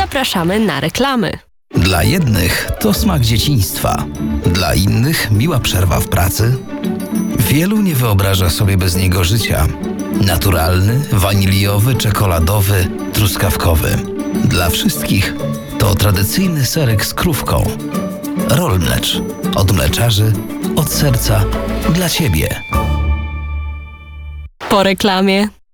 zapraszamy na reklamy. Dla jednych to smak dzieciństwa, dla innych miła przerwa w pracy. Wielu nie wyobraża sobie bez niego życia. Naturalny, waniliowy, czekoladowy, truskawkowy. Dla wszystkich to tradycyjny serek z krówką. Rollmlecz. Od mleczarzy, od serca, dla Ciebie. Po reklamie.